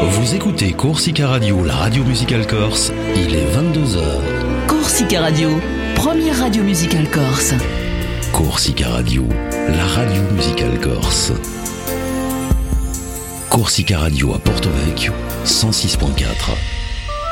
Vous écoutez Corsica Radio, la radio musicale corse, il est 22h. Corsica Radio, première radio musicale corse. Corsica Radio, la radio musicale corse. Corsica Radio à Porto Vecchio, 106.4.